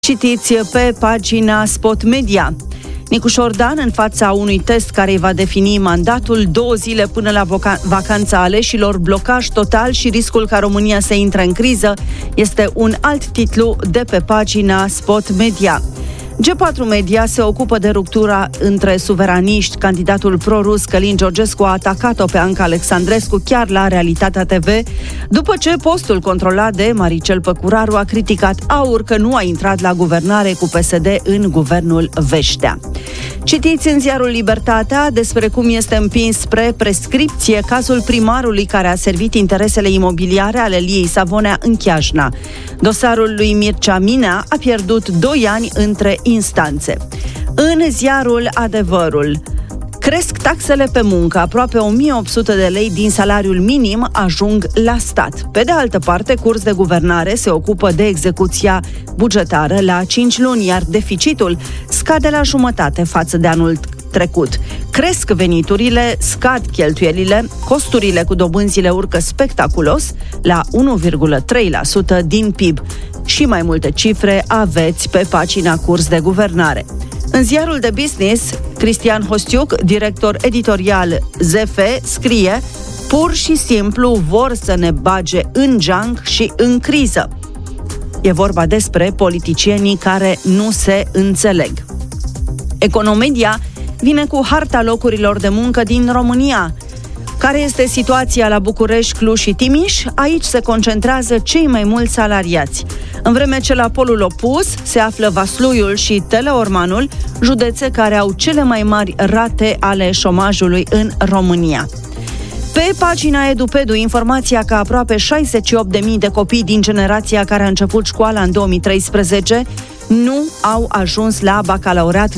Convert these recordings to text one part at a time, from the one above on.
Citiți pe pagina Spot Media. Nicu Șordan în fața unui test care îi va defini mandatul, 2 zile până la vacanța aleșilor, blocaj total și riscul ca România să intre în criză, este un alt titlu de pe pagina Spot Media. G4 Media se ocupă de ruptura între suveraniști. Candidatul pro-rus Călin Georgescu a atacat-o pe Anca Alexandrescu chiar la Realitatea TV, după ce postul controlat de Maricel Păcuraru a criticat AUR că nu a intrat la guvernare cu PSD în guvernul Veștea. Citiți în ziarul Libertatea despre cum este împins spre prescripție cazul primarului care a servit interesele imobiliare ale Liei Savonea în Chiajna. Dosarul lui Mircea Minea a pierdut 2 ani între instanțe. În ziarul Adevărul, cresc taxele pe muncă, aproape 1800 de lei din salariul minim ajung la stat. Pe de altă parte, Curs de Guvernare se ocupă de execuția bugetară la 5 luni, iar deficitul scade la jumătate față de anul trecut. Cresc veniturile, scad cheltuielile, costurile cu dobânzile urcă spectaculos la 1,3% din PIB. Și mai multe cifre aveți pe pagina Curs de Guvernare. În ziarul de business, Cristian Hostiuc, director editorial ZF, scrie: pur și simplu vor să ne bage în jang și în criză. E vorba despre politicienii care nu se înțeleg. Economedia vine cu harta locurilor de muncă din România. Care este situația la București, Cluj și Timiș? Aici se concentrează cei mai mulți salariați. În vreme ce la polul opus se află Vasluiul și Teleormanul, județe care au cele mai mari rate ale șomajului în România. Pe pagina EduPedu, informația că aproape 68.000 de copii din generația care a început școala în 2013 nu au ajuns la bacalaureat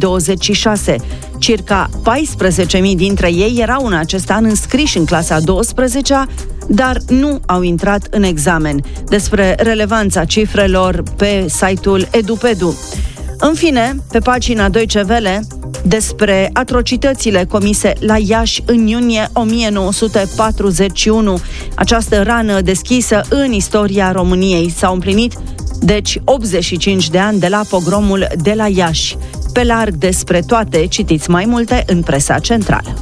2026. Circa 14.000 dintre ei erau în acest an înscriși în clasa 12-a, dar nu au intrat în examen. Despre relevanța cifrelor pe site-ul EduPedu. În fine, pe pagina Deutsche Welle, despre atrocitățile comise la Iași în iunie 1941. Această rană deschisă în istoria României. S-au împlinit, deci, 85 de ani de la pogromul de la Iași. Pe larg despre toate, citiți mai multe în presa centrală.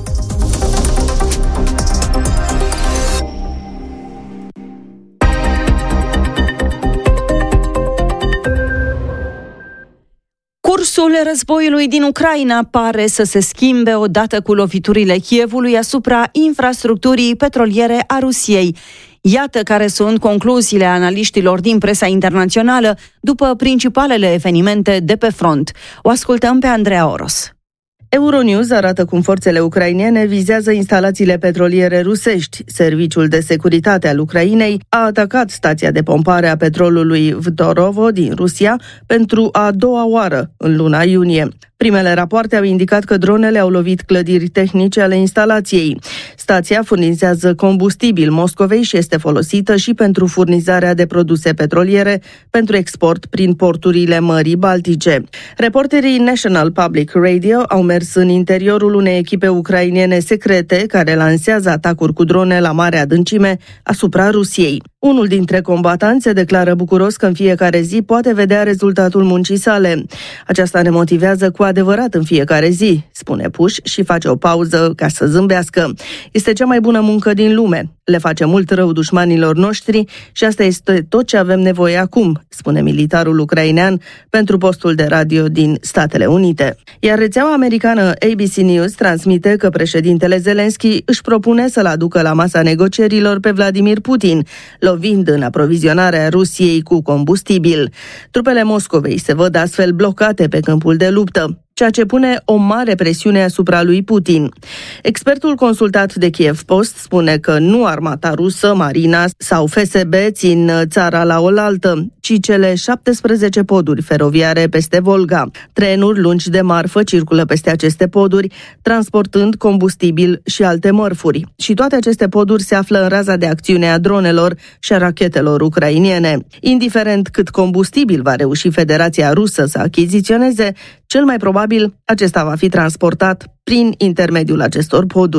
Cursul războiului din Ucraina pare să se schimbe odată cu loviturile Kievului asupra infrastructurii petroliere a Rusiei. Iată care sunt concluziile analiștilor din presa internațională după principalele evenimente de pe front. O ascultăm pe Andreea Oros. Euronews arată cum forțele ucrainene vizează instalațiile petroliere rusești. Serviciul de securitate al Ucrainei a atacat stația de pompare a petrolului Vdorovo din Rusia pentru a 2-a oară în luna iunie. Primele rapoarte au indicat că dronele au lovit clădiri tehnice ale instalației. Stația furnizează combustibil Moscovei și este folosită și pentru furnizarea de produse petroliere pentru export prin porturile Mării Baltice. Reporterii National Public Radio au mers în interiorul unei echipe ucrainene secrete care lansează atacuri cu drone la mare adâncime asupra Rusiei. Unul dintre combatanți se declară bucuros că în fiecare zi poate vedea rezultatul muncii sale. Aceasta ne motivează cu adevărat în fiecare zi, spune Puș și face o pauză ca să zâmbească. Este cea mai bună muncă din lume. Le face mult rău dușmanilor noștri și asta este tot ce avem nevoie acum, spune militarul ucrainean pentru postul de radio din Statele Unite. Iar rețeaua americană ABC News transmite că președintele Zelensky își propune să-l aducă la masa negocierilor pe Vladimir Putin, lovind în aprovizionarea Rusiei cu combustibil. Trupele Moscovei se văd astfel blocate pe câmpul de luptă, ceea ce pune o mare presiune asupra lui Putin. Expertul consultat de Kiev Post spune că nu armata rusă, marina sau FSB țin țara la oaltă, ci cele 17 poduri feroviare peste Volga. Trenuri lungi de marfă circulă peste aceste poduri, transportând combustibil și alte mărfuri. Și toate aceste poduri se află în raza de acțiune a dronelor și a rachetelor ucrainiene. Indiferent cât combustibil va reuși Federația Rusă să achiziționeze, cel mai probabil acesta va fi transportat prin intermediul acestor poduri.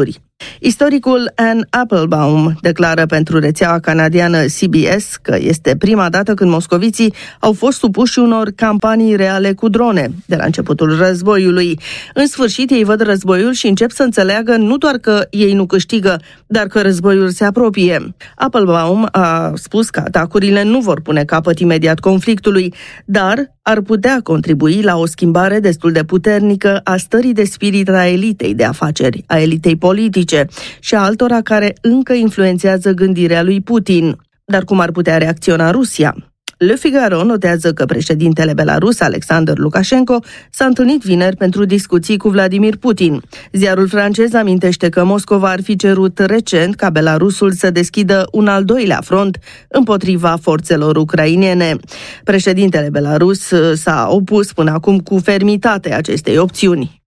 Istoricul Anne Applebaum declară pentru rețeaua canadiană CBS că este prima dată când moscoviții au fost supuși unor campanii reale cu drone de la începutul războiului. În sfârșit, ei văd războiul și încep să înțeleagă nu doar că ei nu câștigă, dar că războiul se apropie. Applebaum a spus că atacurile nu vor pune capăt imediat conflictului, dar ar putea contribui la o schimbare destul de puternică a stării de spirit a elitei de afaceri, a elitei politice și a altora care încă influențează gândirea lui Putin. Dar cum ar putea reacționa Rusia? Le Figaro notează că președintele belarus, Alexander Lukashenko, s-a întâlnit vineri pentru discuții cu Vladimir Putin. Ziarul francez amintește că Moscova ar fi cerut recent ca Belarusul să deschidă un al doilea front împotriva forțelor ucrainene. Președintele Belarus s-a opus până acum cu fermitate acestei opțiuni.